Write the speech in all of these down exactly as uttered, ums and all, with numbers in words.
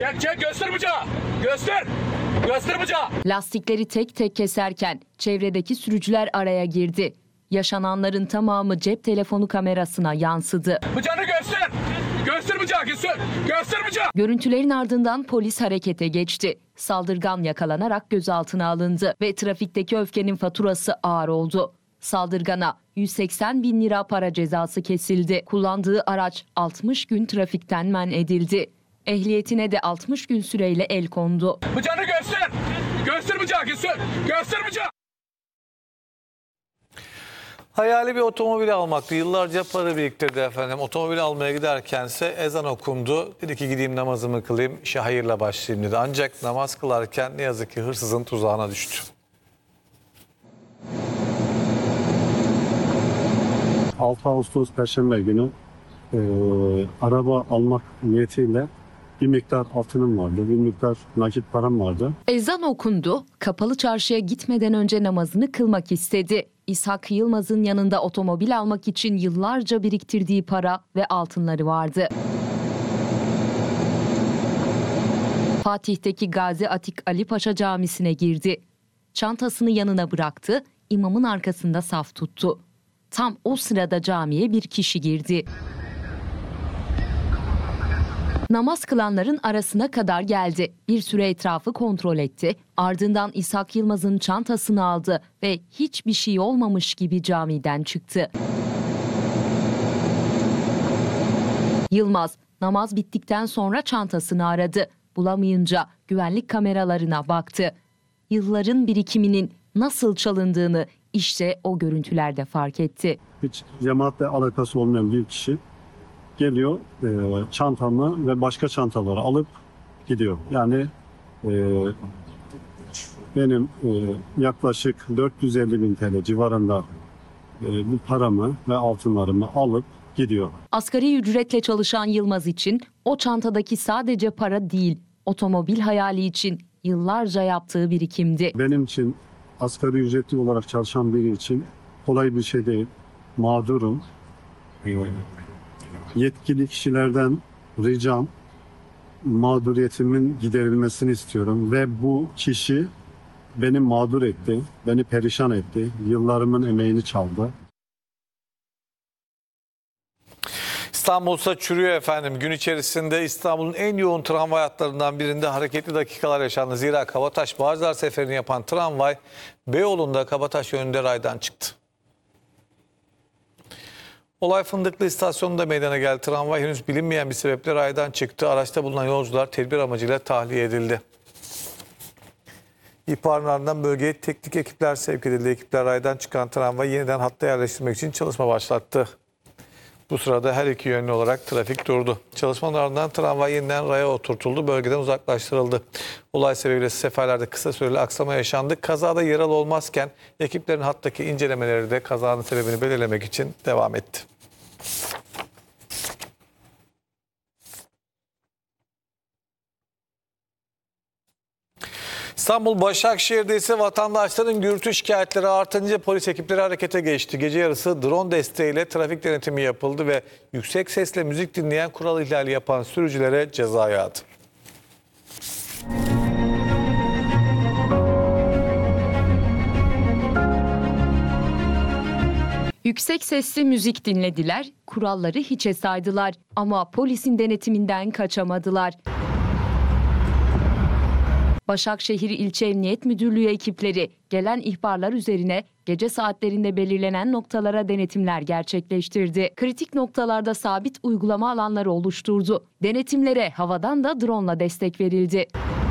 Çek çek göster bıçağı. Göster. Göster bıçağı. Lastikleri tek tek keserken çevredeki sürücüler araya girdi. Yaşananların tamamı cep telefonu kamerasına yansıdı. Bıçağını göster. Göster bıçağı. Göster. Göster bıçağı. Görüntülerin ardından polis harekete geçti. Saldırgan yakalanarak gözaltına alındı ve trafikteki öfkenin faturası ağır oldu. Saldırgana yüz seksen bin lira para cezası kesildi. Kullandığı araç altmış gün trafikten men edildi. Ehliyetine de altmış gün süreyle el kondu. Bıçağını göster. Göster bıçağı. Göster. Göster bıçağı. Hayali bir otomobil almaktı. Yıllarca para biriktirdi efendim. Otomobil almaya giderkense ezan okundu. Dedi ki gideyim namazımı kılayım, işe hayırla başlayayım dedi. Ancak namaz kılarken ne yazık ki hırsızın tuzağına düştü. altı Ağustos Perşembe günü e, araba almak niyetiyle bir miktar altınım vardı, bir miktar nakit param vardı. Ezan okundu, kapalı çarşıya gitmeden önce namazını kılmak istedi. İshak Yılmaz'ın yanında otomobil almak için yıllarca biriktirdiği para ve altınları vardı. Fatih'teki Gazi Atik Ali Paşa Camisi'ne girdi. Çantasını yanına bıraktı, imamın arkasında saf tuttu. Tam o sırada camiye bir kişi girdi. Namaz kılanların arasına kadar geldi. Bir süre etrafı kontrol etti. Ardından İshak Yılmaz'ın çantasını aldı ve hiçbir şey olmamış gibi camiden çıktı. Yılmaz namaz bittikten sonra çantasını aradı. Bulamayınca güvenlik kameralarına baktı. Yılların birikiminin nasıl çalındığını işte o görüntülerde fark etti. Hiç cemaatle alakası olmayan bir kişi geliyor, e, çantamı ve başka çantaları alıp gidiyor. Yani e, benim e, yaklaşık dört yüz elli bin T L civarında e, bu paramı ve altınlarımı alıp gidiyor. Asgari ücretle çalışan Yılmaz için o çantadaki sadece para değil, otomobil hayali için yıllarca yaptığı birikimdi. Benim için asgari ücretli olarak çalışan biri için kolay bir şey değil. Mağdurum. E, yetkili kişilerden ricam mağduriyetimin giderilmesini istiyorum ve bu kişi beni mağdur etti, beni perişan etti, yıllarımın emeğini çaldı. İstanbul'sa çürüyor efendim. Gün içerisinde İstanbul'un en yoğun tramvay hatlarından birinde hareketli dakikalar yaşandı. Zira Kabataş Bağcılar seferini yapan tramvay Beyoğlu'nda Kabataş yönünde raydan çıktı. Olay Fındıklı istasyonunda meydana geldi. Tramvay henüz bilinmeyen bir sebeple raydan çıktı. Araçta bulunan yolcular tedbir amacıyla tahliye edildi. İhbarın ardından bölgeye teknik ekipler sevk edildi. Ekipler raydan çıkan tramvayı yeniden hatta yerleştirmek için çalışma başlattı. Bu sırada her iki yönlü olarak trafik durdu. Çalışmanın ardından tramvay yeniden raya oturtuldu, bölgeden uzaklaştırıldı. Olay sebebiyle seferlerde kısa süreli aksama yaşandı. Kazada yaralı olmazken ekiplerin hattaki incelemeleri de kazanın sebebini belirlemek için devam etti. İstanbul Başakşehir'de ise vatandaşların gürültü şikayetleri artınca polis ekipleri harekete geçti. Gece yarısı drone desteğiyle trafik denetimi yapıldı ve yüksek sesle müzik dinleyen, kural ihlali yapan sürücülere ceza yağdı. Yüksek sesli müzik dinlediler, kuralları hiçe saydılar ama polisin denetiminden kaçamadılar. Başakşehir İlçe Emniyet Müdürlüğü ekipleri gelen ihbarlar üzerine gece saatlerinde belirlenen noktalara denetimler gerçekleştirdi. Kritik noktalarda sabit uygulama alanları oluşturdu. Denetimlere havadan da drone'la destek verildi.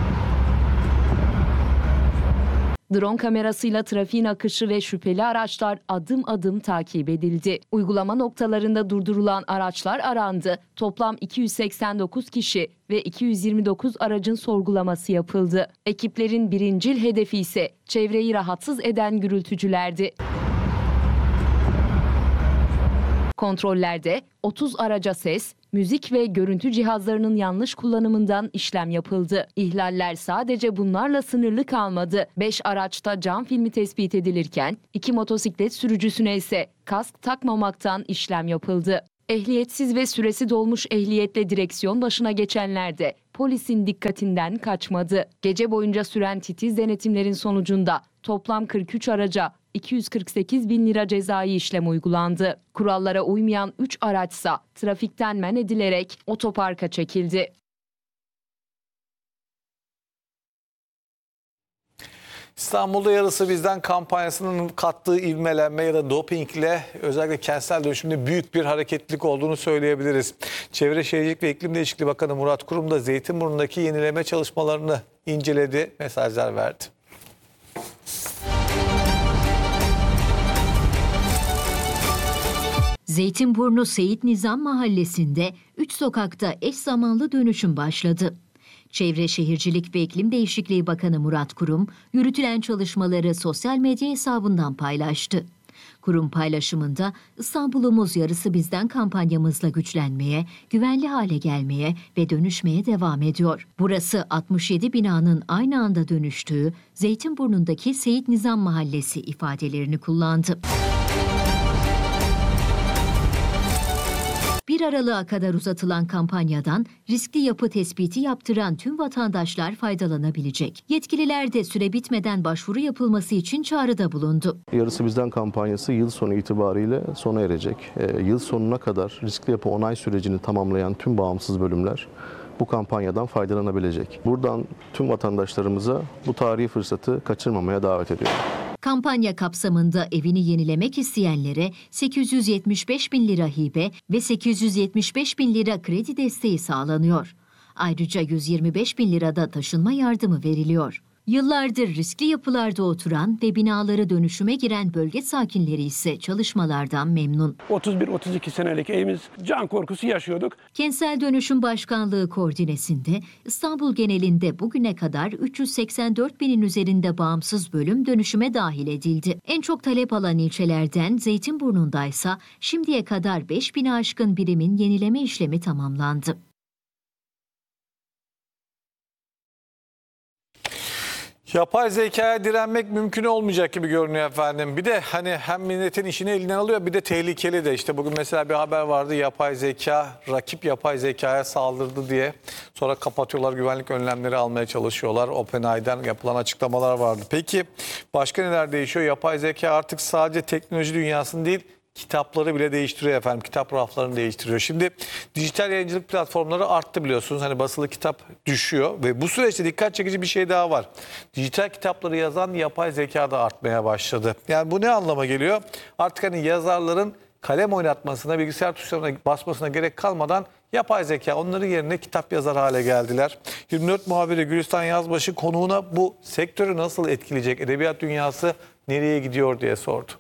Drone kamerasıyla trafiğin akışı ve şüpheli araçlar adım adım takip edildi. Uygulama noktalarında durdurulan araçlar arandı. Toplam iki yüz seksen dokuz kişi ve iki yüz yirmi dokuz aracın sorgulaması yapıldı. Ekiplerin birincil hedefi ise çevreyi rahatsız eden gürültücülerdi. Kontrollerde otuz araca ses, müzik ve görüntü cihazlarının yanlış kullanımından işlem yapıldı. İhlaller sadece bunlarla sınırlı kalmadı. beş araçta cam filmi tespit edilirken iki motosiklet sürücüsüne ise kask takmamaktan işlem yapıldı. Ehliyetsiz ve süresi dolmuş ehliyetle direksiyon başına geçenler de polisin dikkatinden kaçmadı. Gece boyunca süren titiz denetimlerin sonucunda toplam kırk üç araca iki yüz kırk sekiz bin lira cezai işlem uygulandı. Kurallara uymayan üç araçsa trafikten men edilerek otoparka çekildi. İstanbul'da yarısı bizden kampanyasının kattığı ivmelenme ya da dopingle özellikle kentsel dönüşümde büyük bir hareketlilik olduğunu söyleyebiliriz. Çevre Şehircilik ve İklim Değişikliği Bakanı Murat Kurum da Zeytinburnu'ndaki yenileme çalışmalarını inceledi, mesajlar verdi. Zeytinburnu Seyit Nizam Mahallesi'nde üç sokakta eş zamanlı dönüşüm başladı. Çevre Şehircilik ve İklim Değişikliği Bakanı Murat Kurum, yürütülen çalışmaları sosyal medya hesabından paylaştı. Kurum paylaşımında İstanbul'umuz yarısı bizden kampanyamızla güçlenmeye, güvenli hale gelmeye ve dönüşmeye devam ediyor. Burası altmış yedi binanın aynı anda dönüştüğü Zeytinburnu'ndaki Seyit Nizam Mahallesi ifadelerini kullandı. bir Aralık'a kadar uzatılan kampanyadan riskli yapı tespiti yaptıran tüm vatandaşlar faydalanabilecek. Yetkililer de süre bitmeden başvuru yapılması için çağrıda bulundu. Yarısı Bizden kampanyası yıl sonu itibariyle sona erecek. E, yıl sonuna kadar riskli yapı onay sürecini tamamlayan tüm bağımsız bölümler bu kampanyadan faydalanabilecek. Buradan tüm vatandaşlarımıza bu tarihi fırsatı kaçırmamaya davet ediyorum. Kampanya kapsamında evini yenilemek isteyenlere sekiz yüz yetmiş beş bin lira hibe ve sekiz yüz yetmiş beş bin lira kredi desteği sağlanıyor. Ayrıca yüz yirmi beş bin lirada taşınma yardımı veriliyor. Yıllardır riskli yapılarda oturan ve binaları dönüşüme giren bölge sakinleri ise çalışmalardan memnun. otuz bir otuz iki senelik evimiz, can korkusu yaşıyorduk. Kentsel Dönüşüm Başkanlığı koordinesinde İstanbul genelinde bugüne kadar üç yüz seksen dört binin üzerinde bağımsız bölüm dönüşüme dahil edildi. En çok talep alan ilçelerden Zeytinburnu'ndaysa şimdiye kadar beş bini aşkın birimin yenileme işlemi tamamlandı. Yapay zekaya direnmek mümkün olmayacak gibi görünüyor efendim. Bir de hani hem milletin işini elinden alıyor, bir de tehlikeli de. İşte bugün mesela bir haber vardı, yapay zeka, rakip yapay zekaya saldırdı diye. Sonra kapatıyorlar, güvenlik önlemleri almaya çalışıyorlar. OpenAI'den yapılan açıklamalar vardı. Peki başka neler değişiyor? Yapay zeka artık sadece teknoloji dünyasını değil, kitapları bile değiştiriyor efendim. Kitap raflarını değiştiriyor. Şimdi dijital yayıncılık platformları arttı biliyorsunuz. Hani basılı kitap düşüyor ve bu süreçte dikkat çekici bir şey daha var. Dijital kitapları yazan yapay zeka da artmaya başladı. Yani bu ne anlama geliyor? Artık hani yazarların kalem oynatmasına, bilgisayar tuşlarına basmasına gerek kalmadan yapay zeka onların yerine kitap yazar hale geldiler. yirmi dört muhabiri Gülistan Yazbaşı konuğuna bu sektörü nasıl etkileyecek, edebiyat dünyası nereye gidiyor diye sordu.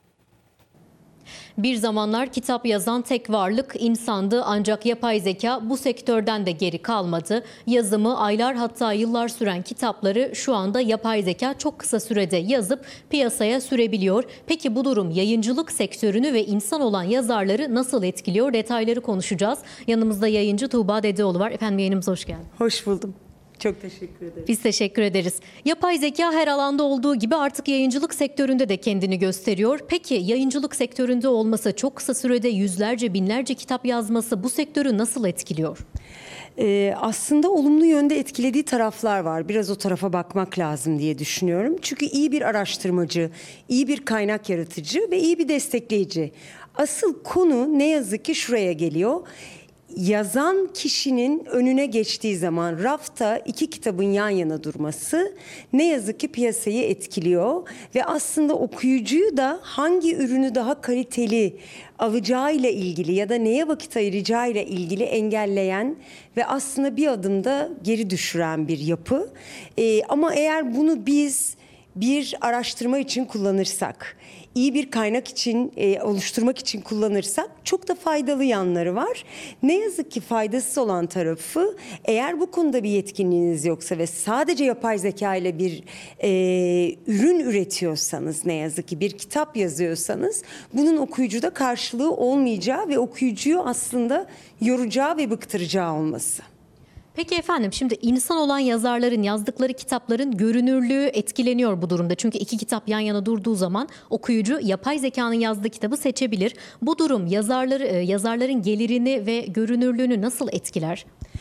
Bir zamanlar kitap yazan tek varlık insandı, ancak yapay zeka bu sektörden de geri kalmadı. Yazımı aylar hatta yıllar süren kitapları şu anda yapay zeka çok kısa sürede yazıp piyasaya sürebiliyor. Peki bu durum yayıncılık sektörünü ve insan olan yazarları nasıl etkiliyor? Detayları konuşacağız. Yanımızda yayıncı Tuğba Dedeoğlu var. Efendim yayınımıza hoş geldin. Hoş buldum. Çok teşekkür ederim. Biz teşekkür ederiz. Yapay zeka her alanda olduğu gibi artık yayıncılık sektöründe de kendini gösteriyor. Peki yayıncılık sektöründe olması, çok kısa sürede yüzlerce, binlerce kitap yazması bu sektörü nasıl etkiliyor? Ee, aslında olumlu yönde etkilediği taraflar var. Biraz o tarafa bakmak lazım diye düşünüyorum. Çünkü iyi bir araştırmacı, iyi bir kaynak yaratıcı ve iyi bir destekleyici. Asıl konu ne yazık ki şuraya geliyor. Yazan kişinin önüne geçtiği zaman rafta iki kitabın yan yana durması ne yazık ki piyasayı etkiliyor ve aslında okuyucuyu da hangi ürünü daha kaliteli alacağıyla ilgili ya da neye vakit ayıracağıyla ilgili engelleyen ve aslında bir adımda geri düşüren bir yapı. Ee, ama eğer bunu biz bir araştırma için kullanırsak, iyi bir kaynak için e, oluşturmak için kullanırsak çok da faydalı yanları var. Ne yazık ki faydasız olan tarafı, eğer bu konuda bir yetkinliğiniz yoksa ve sadece yapay zeka ile bir e, ürün üretiyorsanız, ne yazık ki bir kitap yazıyorsanız, bunun okuyucuda karşılığı olmayacağı ve okuyucuyu aslında yoracağı ve bıktıracağı olması. Peki efendim, şimdi insan olan yazarların yazdıkları kitapların görünürlüğü etkileniyor bu durumda. Çünkü iki kitap yan yana durduğu zaman okuyucu yapay zekanın yazdığı kitabı seçebilir. Bu durum yazarları, yazarların gelirini ve görünürlüğünü nasıl etkiler?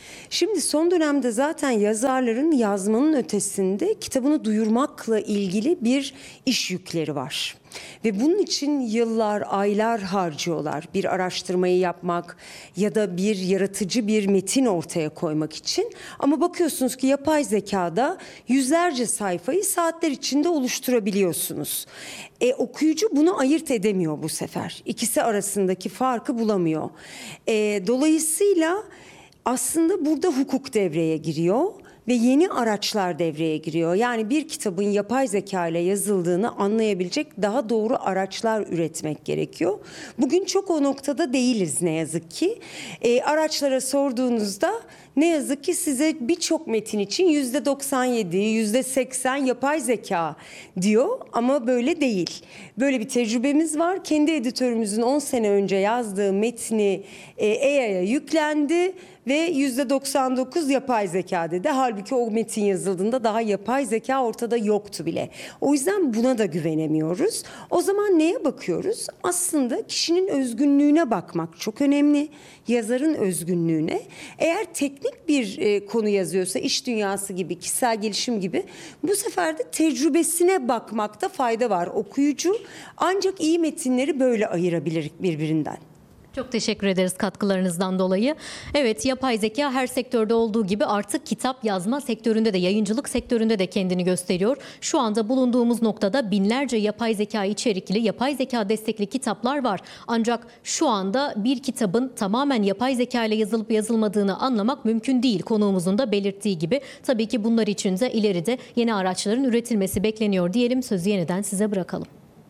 Şimdi son dönemde zaten yazarların yazmanın ötesinde kitabını duyurmakla ilgili bir iş yükleri var. Ve bunun için yıllar, aylar harcıyorlar. Bir araştırmayı yapmak ya da bir yaratıcı bir metin ortaya koymak için. Ama bakıyorsunuz ki yapay zekada yüzlerce sayfayı saatler içinde oluşturabiliyorsunuz. E, okuyucu bunu ayırt edemiyor bu sefer. İkisi arasındaki farkı bulamıyor. E, dolayısıyla aslında burada hukuk devreye giriyor ve yeni araçlar devreye giriyor. Yani bir kitabın yapay zeka ile yazıldığını anlayabilecek daha doğru araçlar üretmek gerekiyor. Bugün çok o noktada değiliz ne yazık ki. E, araçlara sorduğunuzda ne yazık ki size birçok metin için yüzde doksan yedi, yüzde seksen yapay zeka diyor ama böyle değil. Böyle bir tecrübemiz var. Kendi editörümüzün on sene önce yazdığı metni e, A I'ya yüklendi ve yüzde doksan dokuz yapay zeka dedi. Halbuki o metin yazıldığında daha yapay zeka ortada yoktu bile. O yüzden buna da güvenemiyoruz. O zaman neye bakıyoruz? Aslında kişinin özgünlüğüne bakmak çok önemli. Yazarın özgünlüğüne. Eğer teknik bir e, konu yazıyorsa iş dünyası gibi, kişisel gelişim gibi bu sefer de tecrübesine bakmakta fayda var. Okuyucu ancak iyi metinleri böyle ayırabilir birbirinden. Çok teşekkür ederiz katkılarınızdan dolayı. Evet, yapay zeka her sektörde olduğu gibi artık kitap yazma sektöründe de, yayıncılık sektöründe de kendini gösteriyor. Şu anda bulunduğumuz noktada binlerce yapay zeka içerikli, yapay zeka destekli kitaplar var. Ancak şu anda bir kitabın tamamen yapay zeka ile yazılıp yazılmadığını anlamak mümkün değil. Konuğumuzun da belirttiği gibi. Tabii ki bunlar için de ileride yeni araçların üretilmesi bekleniyor diyelim. Sözü yeniden size bırakalım.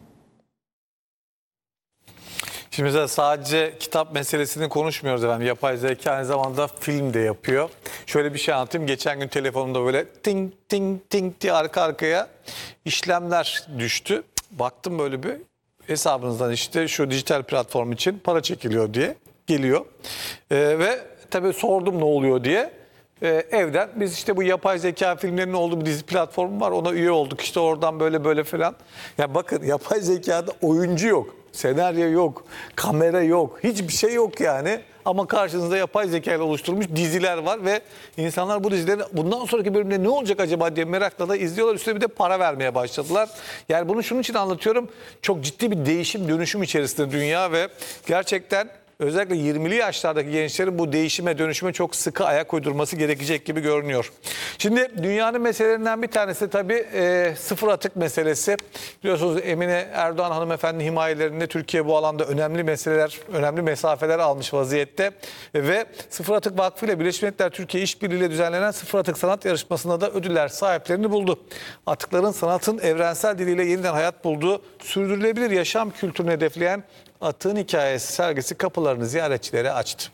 Şimdi mesela sadece kitap meselesini konuşmuyoruz efendim. Yapay zeka aynı zamanda film de yapıyor. Şöyle bir şey anlatayım. Geçen gün telefonumda böyle ting ting ting diye arka arkaya işlemler düştü. Baktım böyle bir hesabınızdan işte şu dijital platform için para çekiliyor diye geliyor. Ee, ve tabii sordum ne oluyor diye. Ee, evden biz işte bu yapay zeka filmlerinin olduğu bir dizi platformu var. Ona üye olduk işte oradan böyle böyle falan. Ya bakın yapay zekada oyuncu yok. Senaryo yok, kamera yok, hiçbir şey yok yani. Ama karşınızda yapay zeka ile oluşturulmuş diziler var ve insanlar bu dizilerin bundan sonraki bölümde ne olacak acaba diye merakla da izliyorlar. Üstüne bir de para vermeye başladılar. Yani bunu şunun için anlatıyorum. Çok ciddi bir değişim, dönüşüm içerisinde dünya ve gerçekten özellikle yirmili yaşlardaki gençlerin bu değişime, dönüşüme çok sıkı ayak uydurması gerekecek gibi görünüyor. Şimdi dünyanın meselelerinden bir tanesi tabii e, sıfır atık meselesi. Biliyorsunuz Emine Erdoğan hanımefendi himayelerinde Türkiye bu alanda önemli meseleler, önemli mesafeler almış vaziyette. Ve Sıfır Atık Vakfı ile Birleşmiş Milletler Türkiye İşbirliği düzenlenen Sıfır Atık Sanat Yarışması'nda da ödüller sahiplerini buldu. Atıkların sanatın evrensel diliyle yeniden hayat bulduğu sürdürülebilir yaşam kültürünü hedefleyen Atığın Hikayesi sergisi kapılarını ziyaretçilere açtı.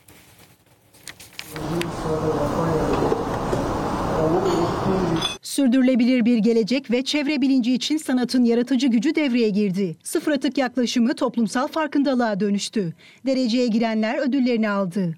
Sürdürülebilir bir gelecek ve çevre bilinci için sanatın yaratıcı gücü devreye girdi. Sıfır atık yaklaşımı toplumsal farkındalığa dönüştü. Dereceye girenler ödüllerini aldı.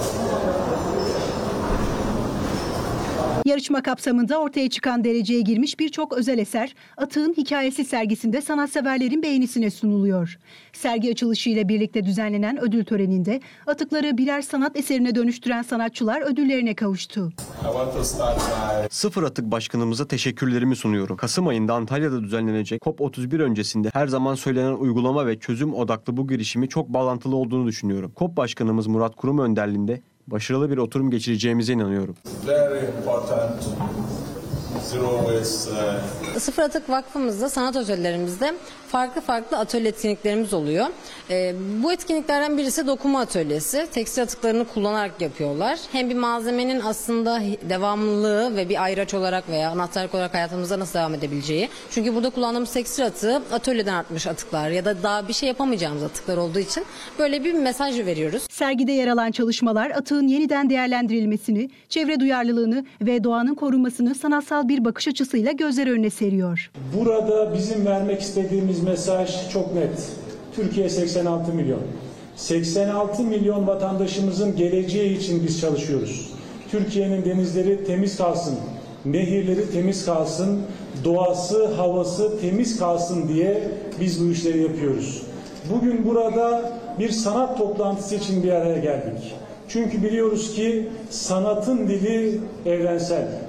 Yarışma kapsamında ortaya çıkan dereceye girmiş birçok özel eser Atığın Hikayesi sergisinde sanatseverlerin beğenisine sunuluyor. Sergi açılışıyla birlikte düzenlenen ödül töreninde atıkları birer sanat eserine dönüştüren sanatçılar ödüllerine kavuştu. Sıfır Atık Başkanımıza teşekkürlerimi sunuyorum. Kasım ayında Antalya'da düzenlenecek COP otuz bir öncesinde her zaman söylenen uygulama ve çözüm odaklı bu girişimi çok bağlantılı olduğunu düşünüyorum. COP Başkanımız Murat Kurum önderliğinde başarılı bir oturum geçireceğimize inanıyorum. Sıfır Atık Vakfımızda, sanat atölyelerimizde farklı farklı atölye etkinliklerimiz oluyor. Ee, bu etkinliklerden birisi dokuma atölyesi. Tekstil atıklarını kullanarak yapıyorlar. Hem bir malzemenin aslında devamlılığı ve bir ayraç olarak veya anahtarlık olarak hayatımızda nasıl devam edebileceği. Çünkü burada kullandığımız tekstil atığı atölyeden artmış atıklar ya da daha bir şey yapamayacağımız atıklar olduğu için böyle bir mesaj veriyoruz. Sergide yer alan çalışmalar atığın yeniden değerlendirilmesini, çevre duyarlılığını ve doğanın korunmasını sanatsal bir bakış açısıyla gözler önüne seriyor. Burada bizim vermek istediğimiz mesaj çok net. Türkiye seksen altı milyon. seksen altı milyon vatandaşımızın geleceği için biz çalışıyoruz. Türkiye'nin denizleri temiz kalsın, nehirleri temiz kalsın, doğası, havası temiz kalsın diye biz bu işleri yapıyoruz. Bugün burada bir sanat toplantısı için bir araya geldik. Çünkü biliyoruz ki sanatın dili evrensel.